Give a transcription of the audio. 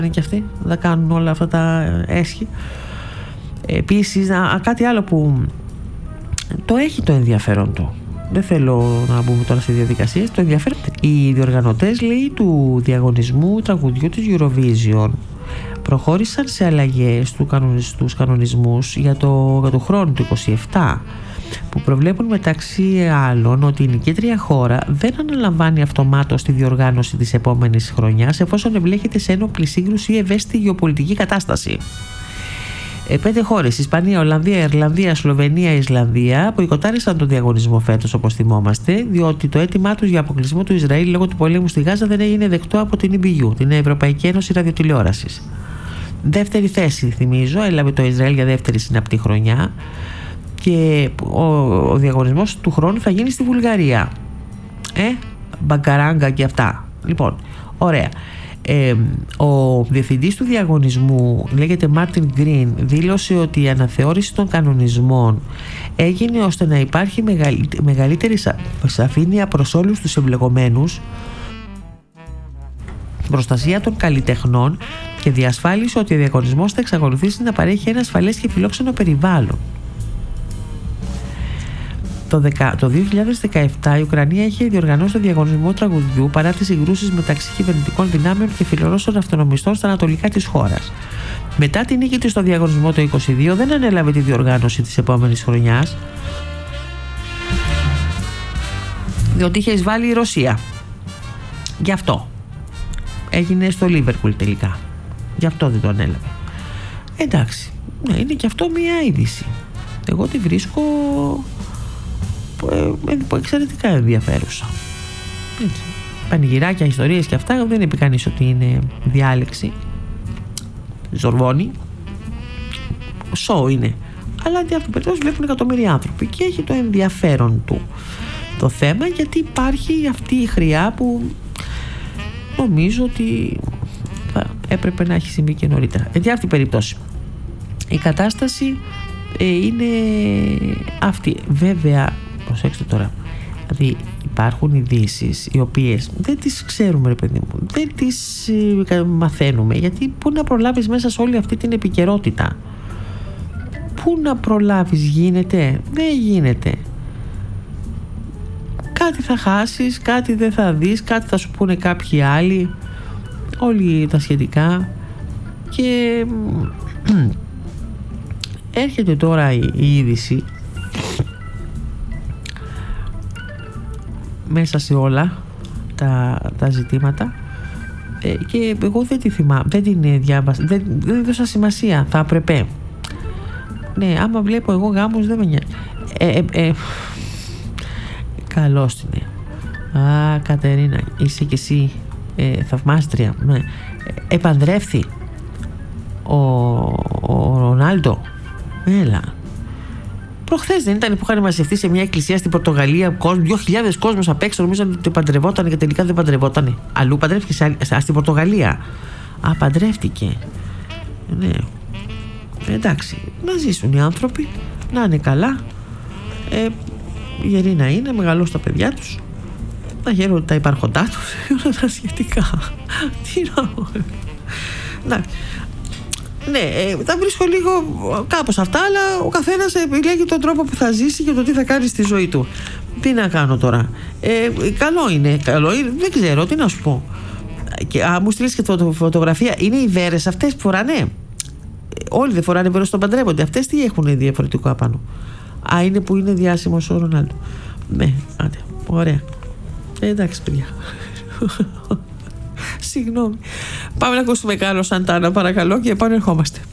και αυτοί, θα κάνουν όλα αυτά τα έσχη. Επίσης, κάτι άλλο που το έχει το ενδιαφέρον του. Δεν θέλω να μπούμε τώρα σε διαδικασίες. Το ενδιαφέρον. Οι διοργανωτές, λέει, του διαγωνισμού τραγουδιού της Eurovision προχώρησαν σε αλλαγές στους κανονισμούς για το χρόνο του 27, που προβλέπουν μεταξύ άλλων ότι η νικήτρια χώρα δεν αναλαμβάνει αυτομάτως τη διοργάνωση της επόμενης χρονιάς εφόσον εμπλέκεται σε ένοπλη σύγκρουση ή ευαίσθητη γεωπολιτική κατάσταση. 5 χώρες, Ισπανία, Ολλανδία, Ιρλανδία, Σλοβενία, Ισλανδία, μποϊκοτάρισαν τον διαγωνισμό φέτος, όπως θυμόμαστε, διότι το αίτημά τους για αποκλεισμό του Ισραήλ λόγω του πολέμου στη Γάζα δεν έγινε δεκτό από την EBU, την Ευρωπαϊκή Ένωση Ραδιοτηλεόρασης. Δεύτερη θέση, θυμίζω, έλαβε το Ισραήλ για δεύτερη συναπτή χρονιά, και ο διαγωνισμός του χρόνου θα γίνει στη Βουλγαρία. Μπαγκαράγκα και αυτά. Λοιπόν, ωραία. Ο διευθυντής του διαγωνισμού, λέγεται Μάρτιν Γκριν, δήλωσε ότι η αναθεώρηση των κανονισμών έγινε ώστε να υπάρχει μεγαλύτερη σαφήνεια προς όλους τους εμπλεκομένους, προστασία των καλλιτεχνών και διασφάλιση ότι ο διαγωνισμός θα εξακολουθήσει να παρέχει ένα ασφαλές και φιλόξενο περιβάλλον. Το 2017 η Ουκρανία είχε διοργανώσει το διαγωνισμό τραγουδιού παρά τις συγκρούσεις μεταξύ κυβερνητικών δυνάμεων και φιλορώσων αυτονομιστών στα ανατολικά της χώρας. Μετά την νίκη της στο διαγωνισμό το 2022 δεν ανέλαβε τη διοργάνωση της επόμενης χρονιάς, διότι είχε εισβάλει η Ρωσία. Γι' αυτό έγινε στο Λίβερπουλ τελικά. Γι' αυτό δεν το ανέλαβε. Εντάξει, ναι, είναι και αυτό μια είδηση. Εγώ τη βρίσκω εξαιρετικά ενδιαφέρουσα. Έτσι. Πανηγυράκια, ιστορίες και αυτά δεν είπε κανείς ότι είναι διάλεξη. Ζορβόνι. Σο είναι. Αλλά αντί αυτού περιπτώσει βλέπουν εκατομμύρια άνθρωποι και έχει το ενδιαφέρον του το θέμα, γιατί υπάρχει αυτή η χρειά που νομίζω ότι θα έπρεπε να έχει συμβεί και νωρίτερα. Για αυτή την περίπτωση η κατάσταση είναι αυτή. Βέβαια, προσέξτε τώρα, δηλαδή υπάρχουν ειδήσεις οι οποίες δεν τις ξέρουμε, ρε παιδί μου, δεν τις μαθαίνουμε, γιατί πού να προλάβεις μέσα σε όλη αυτή την επικαιρότητα, πού να προλάβεις, γίνεται, δεν γίνεται. Κάτι θα χάσεις, κάτι δεν θα δεις, κάτι θα σου πούνε κάποιοι άλλοι, όλοι τα σχετικά. Και έρχεται τώρα η είδηση μέσα σε όλα τα ζητήματα, και εγώ δεν τη θυμάμαι, δεν την διάβασα, δεν έδωσα σημασία, θα έπρεπε. Ναι, άμα βλέπω εγώ γάμους δεν με νοιάζει. Καλώς την είναι. Α, Κατερίνα, είσαι κι εσύ θαυμάστρια. Ναι. Επαντρεύθη ο Ρονάλντο. Έλα. Προχθές δεν ήταν που είχαν μαζευτεί σε μια εκκλησία στην Πορτογαλία, 2.000 κόσμος απ' έξω, νομίζαν ότι παντρευόταν και τελικά δεν παντρευόταν. Αλλού παντρεύτηκε, στην Πορτογαλία. Α, παντρεύτηκε. Ναι. Εντάξει, να ζήσουν οι άνθρωποι, να είναι καλά, γεροί να είναι, μεγαλώσουν τα παιδιά τους, να χαίρονται τα υπάρχοντά τους, όλα τα σχετικά. Τι να... Ναι, θα βρίσκω λίγο κάπως αυτά, αλλά ο καθένας επιλέγει τον τρόπο που θα ζήσει και το τι θα κάνει στη ζωή του. Τι να κάνω τώρα. Καλό είναι, δεν ξέρω τι να σου πω. Και μου στείλεις και φωτογραφία. Είναι οι βέρες αυτές που φοράνε. Όλοι δεν φοράνε βέρες, τον παντρεύονται. Αυτές τι έχουν διαφορετικό απάνω. Α, είναι που είναι διάσημος ο Ρονάλντο. Ναι, άντε, ωραία. Εντάξει, παιδιά. Συγγνώμη. Πάμε να ακούσουμε Κάρλος Σαντάνα, παρακαλώ, και επανερχόμαστε.